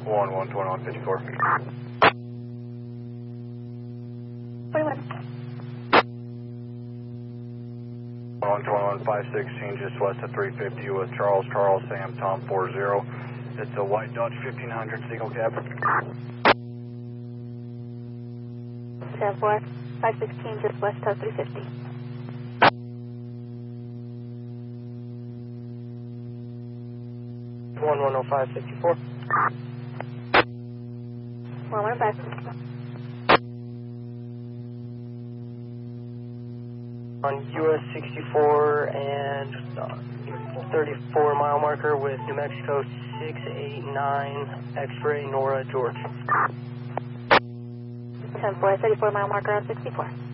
112154. 41. 516 just west of 350 with Charles Sam Tom 40. It's a white Dodge 1500 single cab. 74, 516 just west of 350. 110554. 1105. On US 64 and 34 mile marker with New Mexico 689 X-ray Nora George. 10-4, 34 mile marker on 64.